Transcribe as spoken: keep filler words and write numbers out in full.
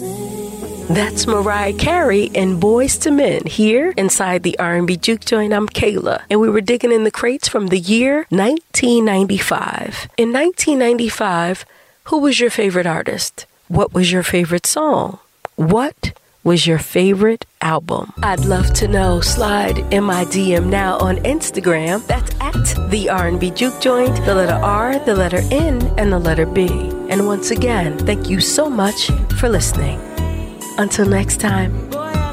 That's Mariah Carey and Boys to Men here inside the R and B Juke Joint. I'm Kayla, and we were digging in the crates from the year nineteen ninety-five. In nineteen ninety-five, who was your favorite artist? What was your favorite song? What was your favorite album? I'd love to know. Slide in my D M now on Instagram. That's at the R and B Juke Joint, the letter R, the letter N, and the letter B. And once again, thank you so much for listening. Until next time.